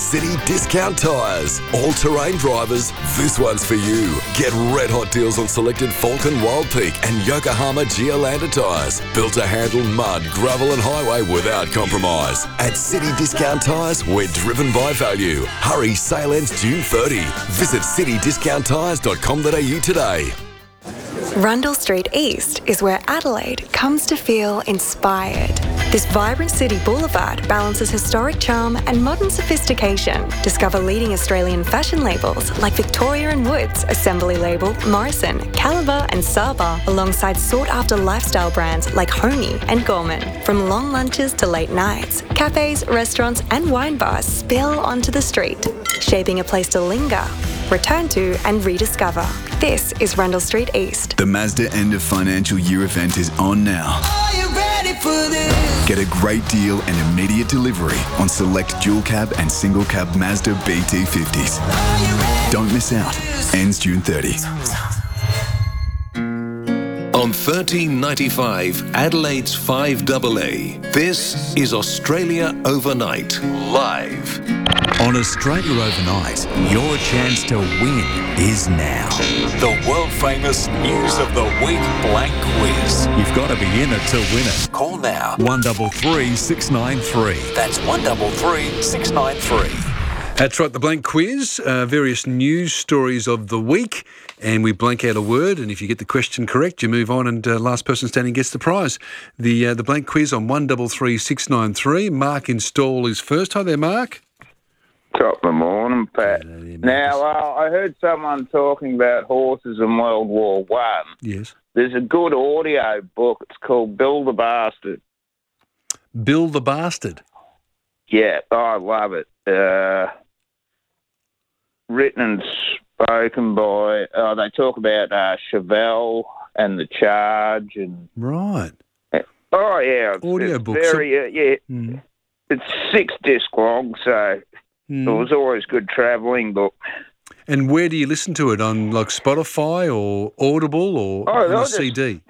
City Discount Tyres. All-terrain drivers, this one's for you. Get red hot deals on selected Falcon Wild Peak and Yokohama Geolandar tyres. Built to handle mud, gravel and highway without compromise. At City Discount Tyres, we're driven by value. Hurry, sale ends June 30. Visit citydiscounttyres.com.au today. Rundle Street East is where Adelaide comes to feel inspired. This vibrant city boulevard balances historic charm and modern sophistication. Discover leading Australian fashion labels like Victoria and Woods, Assembly Label, Morrison, Caliber and Saba, alongside sought-after lifestyle brands like Homey and Gorman. From long lunches to late nights, cafes, restaurants and wine bars spill onto the street, shaping a place to linger, return to and rediscover. This is Rundle Street East. The Mazda end of financial year event is on now. Are you ready for this? Get a great deal and immediate delivery on select dual cab and single cab Mazda BT50s. Don't miss out. Ends June 30. On 1395 Adelaide's 5AA, this is Australia Overnight, live. On Australia Overnight, your chance to win is now. The world-famous News of the Week Blank Quiz. You've got to be in it to win it. Call now. 133 693. That's 133 693. That's right, the blank quiz, various news stories of the week, and we blank out a word, and if you get the question correct, you move on, and last person standing gets the prize. The blank quiz on 133 693. Mark in Stall is first. Hi there, Mark. Top of the morning, Pat. Now, I heard someone talking about horses in World War One. Yes. There's a good audio book. It's called Bill the Bastard. Bill the Bastard? Yeah, I love it. Written and spoken by, they talk about Chevelle and the Charge. And right. Oh, yeah. Audio book. Very, It's 6 disc long, so it was always good travelling book. And where do you listen to it? On like Spotify or Audible or on a CD?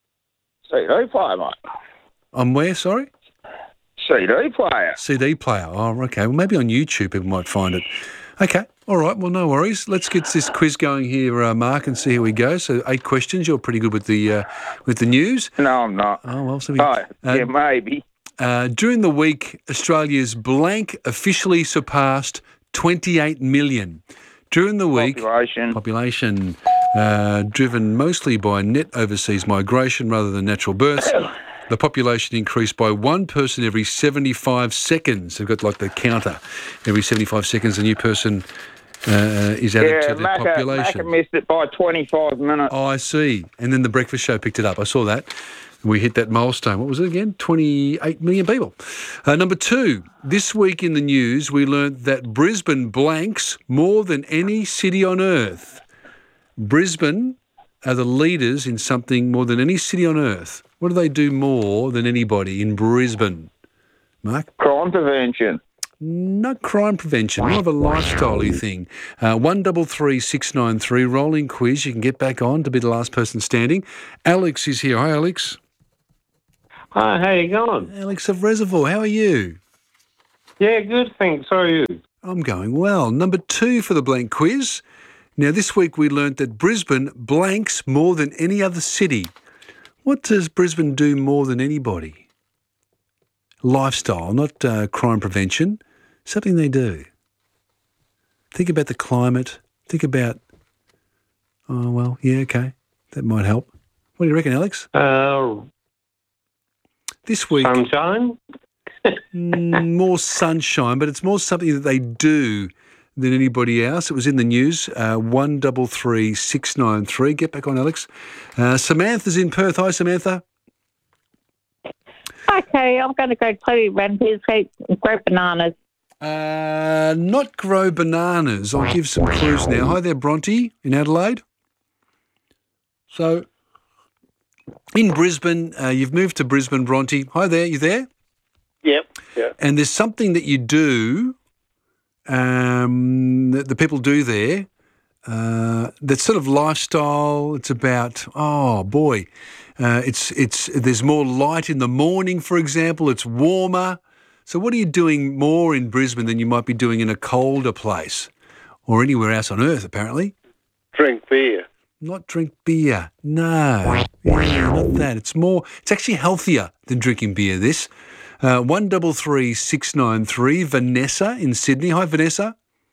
CD player, mate. On where, sorry? CD player. CD player. Oh, okay. Well, maybe on YouTube people might find it. Okay. All right. Well, no worries. Let's get this quiz going here, Mark, and see how we go. So 8 questions. You're pretty good with the news. No, I'm not. Oh, well. So yeah, maybe. During the week, Australia's blank officially surpassed 28 million. During the week, population driven mostly by net overseas migration rather than natural births. The population increased by one person every 75 seconds. They've got like the counter. Every 75 seconds, a new person is added to the population. Macca missed it by 25 minutes. Oh, I see. And then the breakfast show picked it up. I saw that. We hit that milestone. What was it again? 28 million people. Number 2, this week in the news, we learnt that Brisbane blanks more than any city on earth. Brisbane are the leaders in something more than any city on earth. What do they do more than anybody in Brisbane? Mark? Crime prevention. Not crime prevention, more of a lifestyle-y thing. 133 693, rolling quiz. You can get back on to be the last person standing. Alex is here. Hi, Alex. Hi, how you going? Alex of Reservoir, how are you? Yeah, good, thanks. How are you? I'm going well. Number 2 for the blank quiz. Now, this week we learnt that Brisbane blanks more than any other city. What does Brisbane do more than anybody? Lifestyle, not crime prevention. Something they do. Think about the climate. Think about, oh, well, yeah, okay. That might help. What do you reckon, Alex? This week... Sunshine? More sunshine, but it's more something that they do than anybody else. It was in the news. 133 693. Get back on, Alex. Samantha's in Perth. Hi, Samantha. Okay, I'm going to go play Rampage, grow bananas. Not grow bananas. I'll give some clues now. Hi there, Bronte in Adelaide. So, in Brisbane, you've moved to Brisbane, Bronte. Hi there, you there? Yep. And there's something that you do, that the people do there, that's sort of lifestyle. It's about, there's more light in the morning, for example. It's warmer. So what are you doing more in Brisbane than you might be doing in a colder place or anywhere else on earth, apparently? Drink beer. Not drink beer. No. Yeah, not that. It's actually healthier than drinking beer, this. 133693, Vanessa in Sydney. Hi, Vanessa.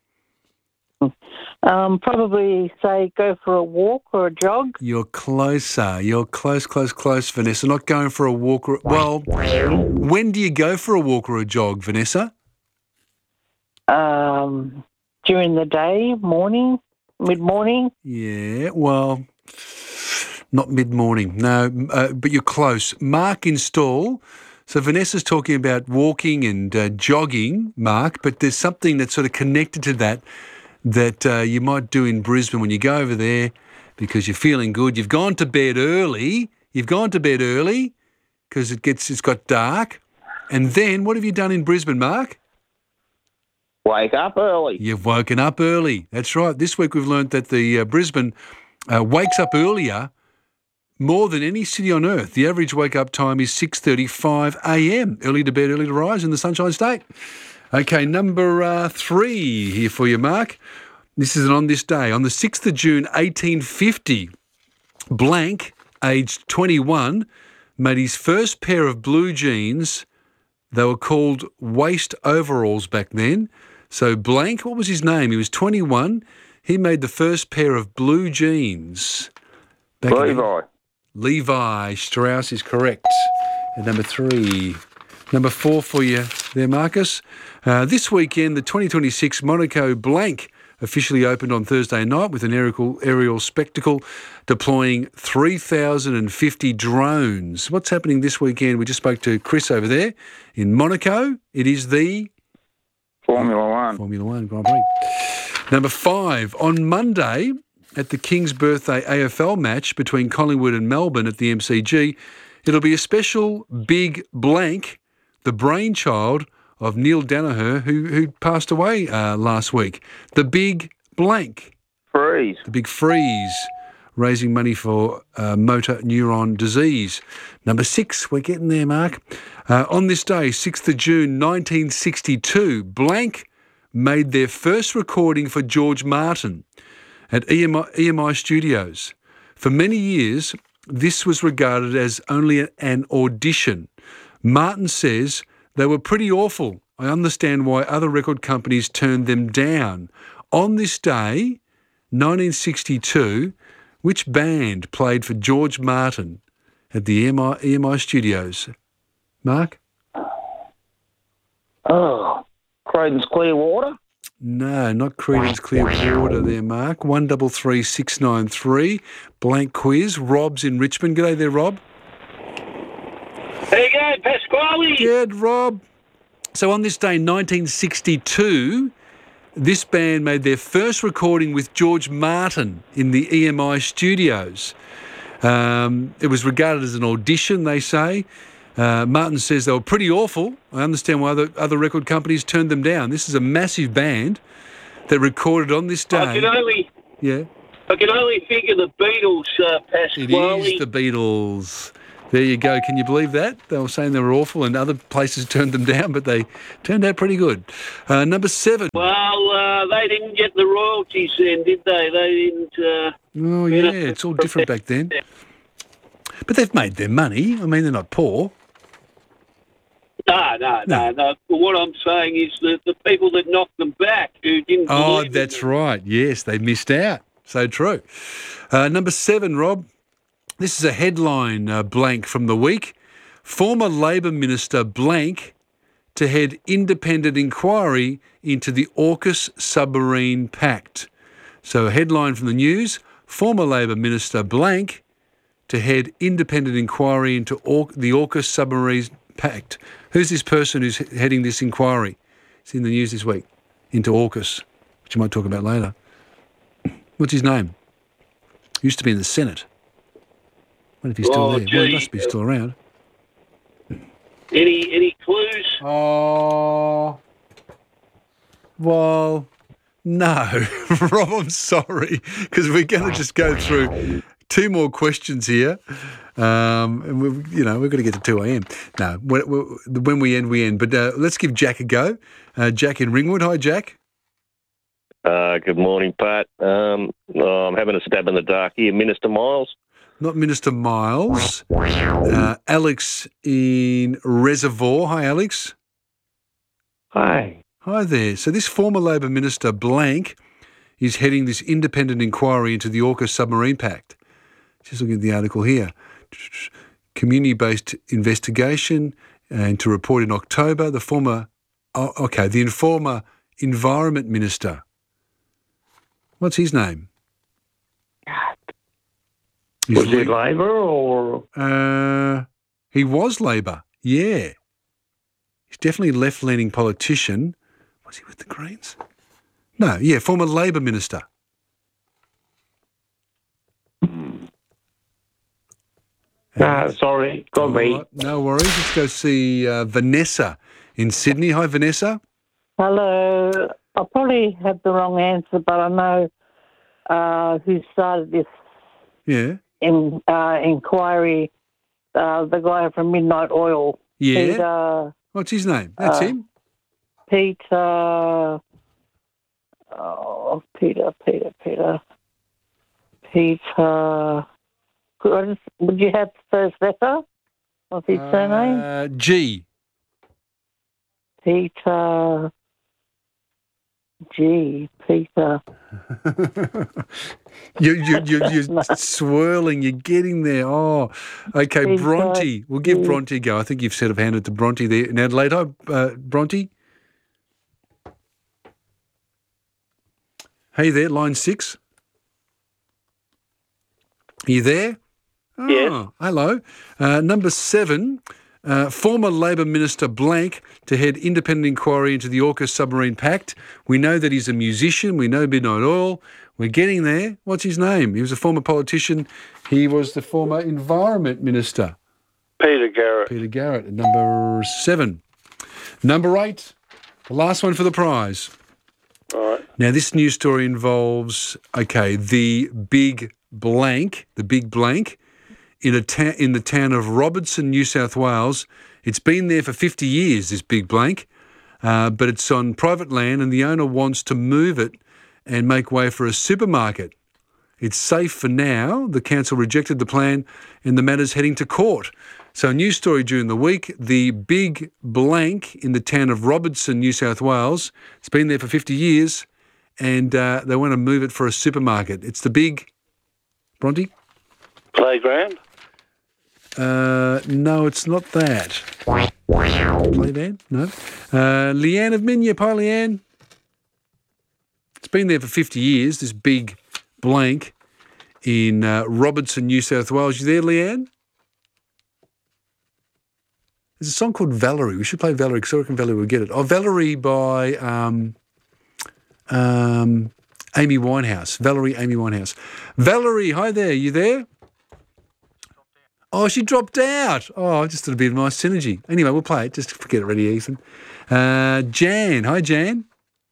Probably say go for a walk or a jog. You're closer. You're close, Vanessa. Not going for a walk. Well, when do you go for a walk or a jog, Vanessa? During the day, morning, mid-morning. Yeah, well, not mid-morning. No, but you're close. Mark in Stall. So Vanessa's talking about walking and jogging, Mark, but there's something that's sort of connected to that you might do in Brisbane when you go over there because you're feeling good. You've gone to bed early. Because it's got dark. And then what have you done in Brisbane, Mark? Wake up early. You've woken up early. That's right. This week we've learnt that the Brisbane wakes up earlier more than any city on earth. The average wake-up time is 6:35 a.m. Early to bed, early to rise in the Sunshine State. Okay, number 3 here for you, Mark. This is on this day. On the 6th of June, 1850, Blank, aged 21, made his first pair of blue jeans. They were called waist overalls back then. So Blank, what was his name? He was 21. He made the first pair of blue jeans. Levi Strauss is correct. And number 3. Number 4 for you there, Marcus. This weekend, the 2026 Monaco Blank officially opened on Thursday night with an aerial spectacle deploying 3,050 drones. What's happening this weekend? We just spoke to Chris over there in Monaco. It is the Formula One Grand Prix. Number 5, on Monday at the King's Birthday AFL match between Collingwood and Melbourne at the MCG, it'll be a special big blank, the brainchild of Neil Danaher, who passed away last week. The big blank. Freeze. The big freeze, raising money for motor neuron disease. Number 6, we're getting there, Mark. On this day, 6th of June, 1962, Blank made their first recording for George Martin at EMI Studios. For many years, this was regarded as only an audition. Martin says they were pretty awful. I understand why other record companies turned them down. On this day, 1962, which band played for George Martin at the EMI Studios? Mark? Oh, Creedence Clearwater? No, not Creedence Clearwater there, Mark. 133693, blank quiz. Rob's in Richmond. G'day there, Rob. How you going, Pasquale? Good, Rob. So on this day, 1962, this band made their first recording with George Martin in the EMI Studios. It was regarded as an audition, they say. Martin says they were pretty awful. I understand why other record companies turned them down. This is a massive band that recorded on this day. I can only think of the Beatles, Pasquale. It is the Beatles. There you go. Can you believe that? They were saying they were awful and other places turned them down, but they turned out pretty good. Number 7. Well, they didn't get the royalties then, did they? They didn't... oh, yeah, it's all different back then. But they've made their money. I mean, they're not poor. No. But what I'm saying is that the people that knocked them back who didn't believe in that's them. right. Yes, they missed out. So true. Number 7, Rob. This is a headline blank from the week. Former Labor Minister blank to head independent inquiry into the AUKUS submarine pact. So a headline from the news. Former Labor Minister blank to head independent inquiry into the AUKUS submarine pact. Who's this person who's heading this inquiry? It's in the news this week, into AUKUS, which you might talk about later. What's his name? Used to be in the Senate. What if he's still there? Well, he must be still around. Any clues? Oh, well, no. Rob, I'm sorry, because we're going to just go through 2 more questions here. And we've got to get to 2 a.m. No, when we end, we end. But let's give Jack a go. Jack in Ringwood. Hi, Jack. Good morning, Pat. I'm having a stab in the dark here. Minister Miles? Not Minister Miles. Alex in Reservoir. Hi, Alex. Hi. Hi there. So this former Labor Minister blank is heading this independent inquiry into the AUKUS submarine pact. Just looking at the article here. Community-based investigation and to report in October. The former Environment Minister. What's his name? Was he Labor or? He was Labor, yeah. He's definitely a left-leaning politician. Was he with the Greens? No, yeah, former Labor Minister. Sorry, got me. No worries. Let's go see Vanessa in Sydney. Hi, Vanessa. Hello. I probably have the wrong answer, but I know who started this inquiry. The guy from Midnight Oil. Yeah. Peter, what's his name? That's him. Peter. Peter. Would you have the first letter of his surname? G. Peter. G. Peter. You're swirling. You're getting there. Oh, okay. Peter, Bronte. We'll give Bronte a go. I think you've sort of handed to Bronte there in Adelaide. Hi, Bronte. Hey there, line 6. Are you there? Yes. Oh, hello. Number 7, former Labor Minister blank to head independent inquiry into the AUKUS submarine pact. We know that he's a musician. We know Midnight Oil. We're getting there. What's his name? He was a former politician. He was the former Environment Minister. Peter Garrett. Peter Garrett at number 7. Number 8, the last one for the prize. All right. Now, this news story involves, the big blank in the town of Robertson, New South Wales. It's been there for 50 years, this big blank, but it's on private land and the owner wants to move it and make way for a supermarket. It's safe for now. The council rejected the plan and the matter's heading to court. So a news story during the week, the big blank in the town of Robertson, New South Wales. It's been there for 50 years and they want to move it for a supermarket. It's the big... Bronte? Playground? No, it's not that. Playground? No. Leanne of Minyip. Hi, Leanne. It's been there for 50 years, this big blank in Robertson, New South Wales. You there, Leanne? There's a song called Valerie. We should play Valerie because I reckon Valerie will get it. Oh, Valerie by Amy Winehouse. Valerie, Amy Winehouse. Valerie, hi there. You there? Oh, she dropped out. Oh, just thought it'd be a nice synergy. Anyway, we'll play it. Just forget it already, Ethan. Jan. Hi, Jan.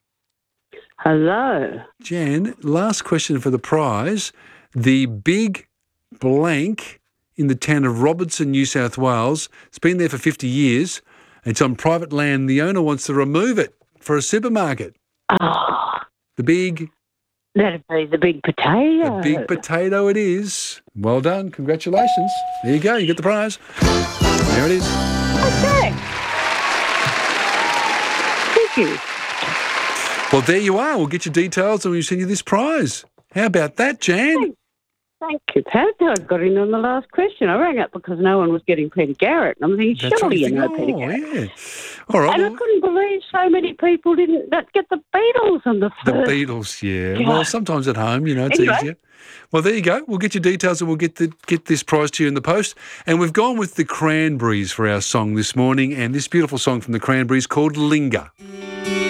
Hello. Jan, last question for the prize. The big blank in the town of Robertson, New South Wales. It's been there for 50 years. It's on private land. The owner wants to remove it for a supermarket. Oh. The big... That'd be the big potato. The big potato it is. Well done. Congratulations. There you go. You get the prize. There it is. Okay. Thank you. Well, there you are. We'll get your details and we'll send you this prize. How about that, Jan? Thank you, Pat. I got in on the last question. I rang up because no one was getting Peter Garrett. And I'm thinking, surely you know Peter Garrett. Yeah. All right. And I couldn't believe so many people didn't get the Beatles on the first. The Beatles, yeah. God. Well, sometimes at home, it's easier. Well, there you go. We'll get your details and we'll get this prize to you in the post. And we've gone with the Cranberries for our song this morning, and this beautiful song from the Cranberries called Linger.